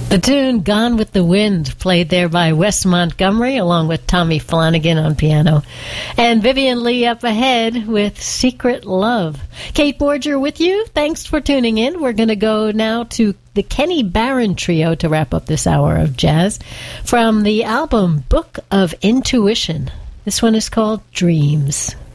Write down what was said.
The tune Gone with the Wind, played there by Wes Montgomery along with Tommy Flanagan on piano. And Vivian Lee up ahead with Secret Love. Kate Borger with you. Thanks for tuning in. We're going to go now to the Kenny Barron Trio to wrap up this hour of jazz from the album Book of Intuition. This one is called Dreams.